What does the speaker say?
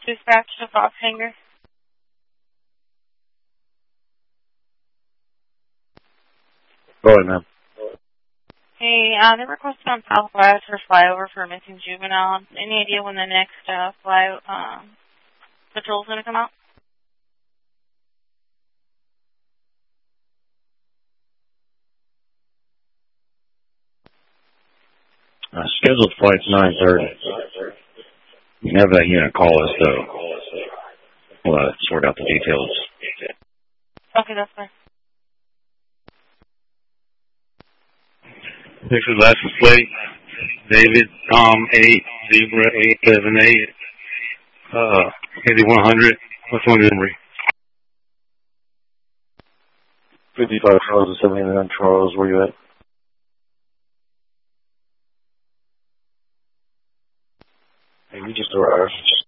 Dispatch to Fox Hangar. Go ahead, ma'am. Hey, they're requesting on Southwest for flyover for a missing juvenile. Any idea when the next patrol's going to come out? Scheduled flight's 9:30. You can have that unit call us, though. We'll sort out the details. Okay, that's fine. This is license plate. David Tom 8 Zebra 878. 8100. What's on the memory? 55 Charles and 79 Charles. Where you at? Hey, we just arrived.